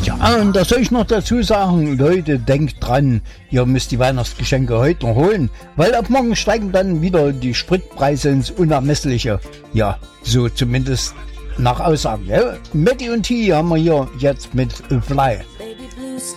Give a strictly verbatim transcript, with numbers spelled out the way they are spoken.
Ja, und da soll ich noch dazu sagen, Leute, denkt dran, ihr müsst die Weihnachtsgeschenke heute noch holen, weil ab morgen steigen dann wieder die Spritpreise ins Unermessliche. Ja, so zumindest nach Aussagen. Ja? Matti und T haben wir hier jetzt mit Fly.